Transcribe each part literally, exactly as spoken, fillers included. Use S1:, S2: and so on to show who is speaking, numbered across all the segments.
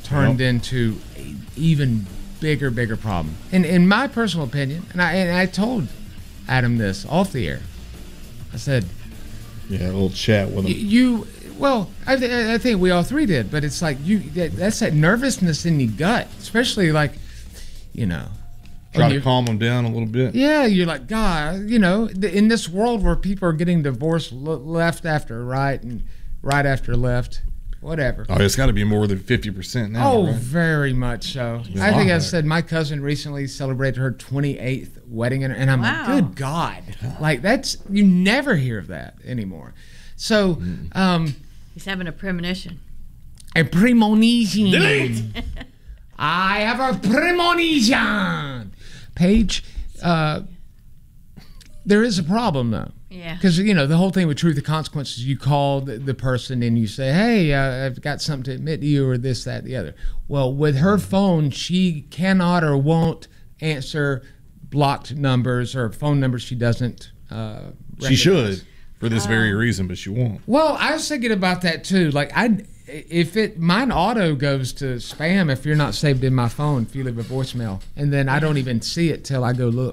S1: turned
S2: Yep.
S1: into an even bigger, bigger problem. And in my personal opinion, and I and I told Adam this off the air, I said,
S2: Yeah, a little chat with
S1: y-
S2: him.
S1: you, well, I, th- I think we all three did, but it's like you, that, that's that nervousness in your gut, especially like, you know.
S2: Try
S1: when
S2: to
S1: you-
S2: calm him down a little bit.
S1: Yeah, you're like, God, you know, th- in this world where people are getting divorced l- left after right and right after left, whatever.
S2: Oh, it's got to be more than fifty percent now,
S1: Oh,
S2: right?
S1: very much so.
S2: Yeah.
S1: I think I
S2: Wow.
S1: said my cousin recently celebrated her twenty-eighth wedding, and and I'm
S3: Wow.
S1: like, good God. Like, that's, you never hear of that anymore. So, um,
S3: He's having a premonition.
S1: a premonition. I have a premonition. Paige, uh, there is a problem, though.
S3: Yeah.
S1: Because, you know, the whole thing with truth and consequences, you call the, the person and you say, hey, uh, I've got something to admit to you, or this, that, the other. Well, with her phone, she cannot or won't answer blocked numbers or phone numbers she doesn't uh,
S2: She should
S1: recognize.
S2: for this very reason, but she won't.
S1: Well, I was thinking about that too. Like, I, if it, mine auto goes to spam if you're not saved in my phone, if you leave a voicemail, and then I don't even see it till I go look.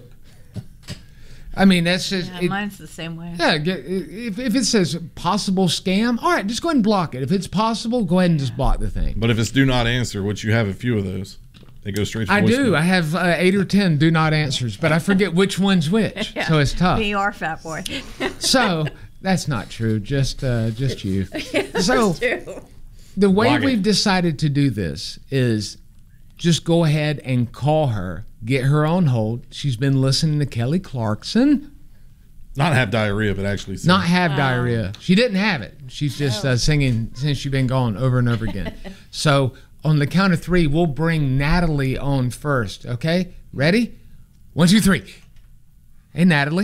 S1: I mean, that's just.
S3: Yeah,
S1: it-
S3: mine's the same way.
S1: yeah, get, if, if it says possible scam, all right, just go ahead and block it. If it's possible, go ahead and just block the thing.
S2: But if it's do not answer, which you have a few of those, they go straight to
S1: I do.
S2: voicemail.
S1: I have uh, eight or ten do not answers, but I forget which one's which,
S3: Yeah.
S1: so it's tough.
S3: Me or fat boy.
S1: So that's not true. Just, uh, just you. So
S3: That's true.
S1: the way
S2: Block it.
S1: we've decided to do this is just go ahead and call her, get her on hold. She's been listening to Kelly Clarkson.
S2: Not have diarrhea, but actually sing.
S1: Not have diarrhea. She didn't have it. She's just uh, singing since she's been gone over and over again. So on the count of three, we'll bring Natalie on first. Okay, ready? One, two, three. Hey, Natalie.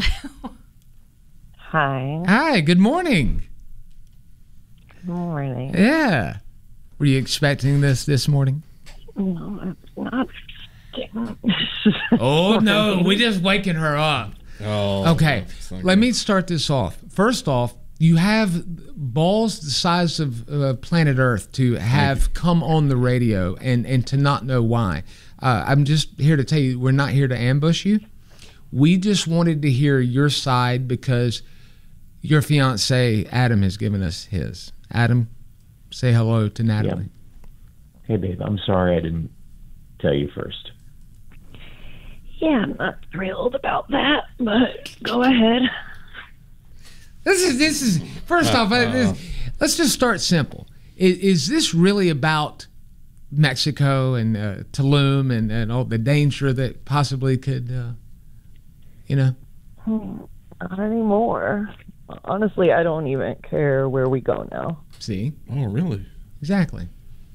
S4: Hi.
S1: Hi. Good morning.
S4: Good morning.
S1: Yeah. Were you expecting this this morning?
S4: No, it's not.
S1: Oh no, we just waking her up.
S2: Oh,
S1: Okay,
S2: it's not
S1: let
S2: good.
S1: me start this off. First off, you have balls the size of uh, planet Earth to have come on the radio and, and to not know why. Uh, I'm just here to tell you, we're not here to ambush you. We just wanted to hear your side because your fiance, Adam, has given us his. Adam, say hello to Natalie.
S5: Hey, babe, I'm sorry I didn't tell you first.
S4: Yeah, I'm not thrilled about that, but go ahead.
S1: This is this is first off. uh, this, let's just start simple. Is, is this really about Mexico and uh, Tulum and, and all the danger that possibly could, uh, you know?
S4: Hmm, Not anymore. Honestly, I don't even care where we go now.
S1: See,
S2: Oh, really?
S1: exactly.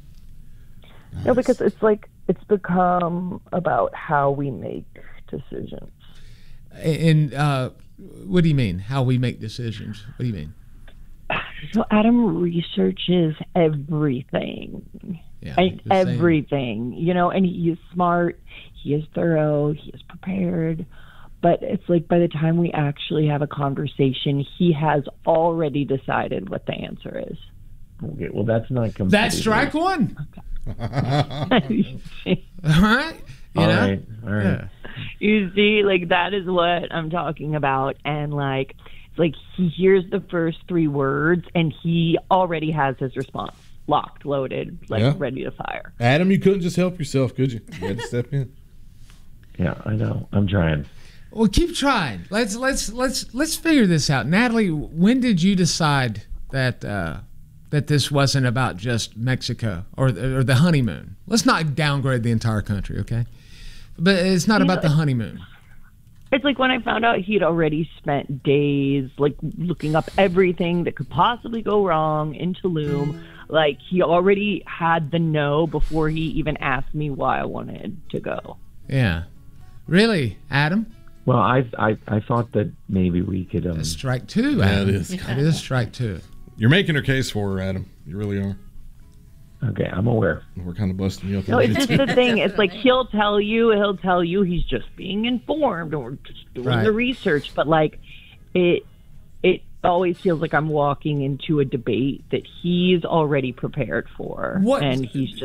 S4: No, because it's like it's become about how we make decisions.
S1: And uh, what do you mean? How we make decisions? What do you mean?
S4: So Adam researches everything.
S1: Yeah,
S4: And
S1: the same.
S4: everything, you know, and he is smart, he is thorough, he is prepared. But it's like by the time we actually have a conversation, he has already decided what the answer is.
S5: Okay, well, that's not completely...
S1: That's strike one. All right. You
S5: All
S1: know?
S5: right, all right.
S1: Yeah.
S4: You see, like that is what I'm talking about. And like, it's like he hears the first three words and he already has his response locked, loaded, like
S2: Yeah.
S4: ready to fire.
S2: Adam, you couldn't just help yourself, could you? You had to step in.
S5: Yeah, I know. I'm trying.
S1: Well, keep trying. Let's let's let's let's figure this out. Natalie, when did you decide that uh, that this wasn't about just Mexico or or the honeymoon? Let's not downgrade the entire country, okay? But it's not about the honeymoon.
S4: It's like when I found out he'd already spent days like looking up everything that could possibly go wrong in Tulum. Like he already had the no before he even asked me why I wanted to go.
S1: Yeah. Really, Adam?
S5: Well, I I, I thought that maybe we could... Um,
S1: That's strike two,
S2: Yeah,
S1: Adam.
S2: it is.
S1: It is strike two.
S2: You're making her case for her, Adam. You really are.
S5: okay, I'm aware.
S2: We're kind of busting you up. a
S4: No, it's
S2: little
S4: just
S2: bit.
S4: the thing. It's like he'll tell you, he'll tell you he's just being informed or just doing
S1: Right.
S4: the research, but like it, it always feels like I'm walking into a debate that he's already prepared for,
S1: What-
S4: and he's just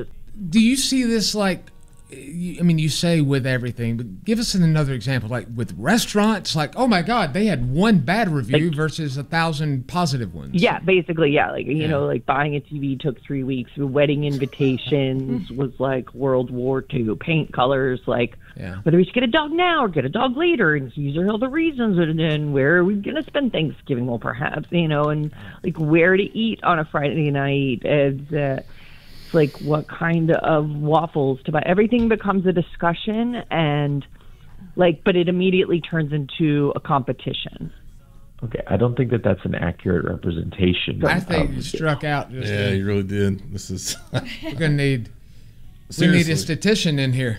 S1: do you see this like? I mean, you say with everything, but give us another example. Like with restaurants, like, oh my God, they had one bad review
S4: Like-
S1: versus a thousand positive ones.
S4: Yeah, basically, yeah. Like, you
S1: Yeah.
S4: know, like buying a T V took three weeks. Wedding invitations was like World War Two. Paint colors, like
S1: Yeah.
S4: whether we should get a dog now or get a dog later. And these are all the reasons. And then where are we going to spend Thanksgiving? Well, perhaps, you know, and like where to eat on a Friday night. And uh, it's like what kind of waffles to buy. Everything becomes a discussion and like, but it immediately turns into a competition.
S5: Okay, I don't think that that's an accurate representation.
S1: I think
S5: of-
S1: you struck out. Just
S2: Yeah,
S1: a-
S2: you really did. This is
S1: we're gonna need. We
S2: seriously.
S1: need a statistician in here.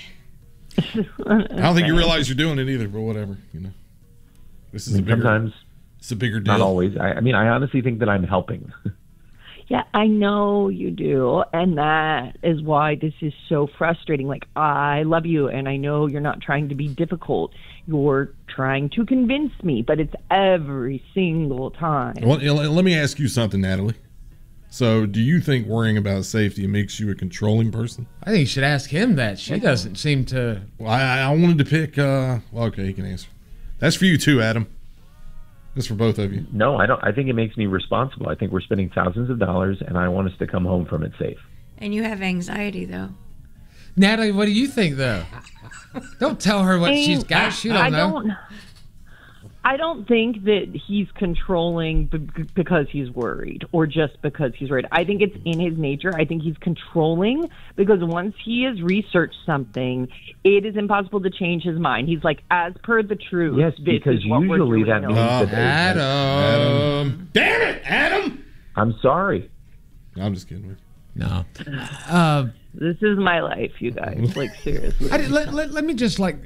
S2: I don't think you realize you're doing it either, but whatever. You know, this
S5: I
S2: is a
S5: mean,
S2: bigger.
S5: sometimes,
S2: It's a bigger deal.
S5: not always. I, I mean, I honestly think that I'm helping.
S4: Yeah, I know you do. And that is why this is so frustrating. Like, I love you, and I know you're not trying to be difficult. You're trying to convince me, but it's every single time.
S2: Well, you know, let me ask you something, Natalie. So, do you think worrying about safety makes you a controlling person?
S1: I think you should ask him that. She doesn't seem to.
S2: Well, I, I wanted to pick. Uh, well, okay, he can answer. That's for you too, Adam. That's for both of you.
S5: No, I don't. I think it makes me responsible. I think we're spending thousands of dollars, and I want us to come home from it safe.
S3: And you have anxiety, though.
S1: Natalie, what do you think though? Don't tell her what
S4: I mean,
S1: she's got. She don't
S4: I
S1: know.
S4: Don't, I don't think that he's controlling b- because he's worried or just because he's worried. I think it's in his nature. I think he's controlling because once he has researched something, it is impossible to change his mind. He's like, as per the truth.
S5: Yes,
S4: this
S5: because
S4: is what we're
S5: usually
S4: doing
S5: that
S4: now.
S5: means
S2: No.
S5: that they-
S1: Adam.
S2: Damn it, Adam!
S5: I'm sorry.
S2: I'm just kidding with you.
S1: No. Uh,
S4: This is my life, you guys. Like, seriously.
S1: I, did- let, let, let me just like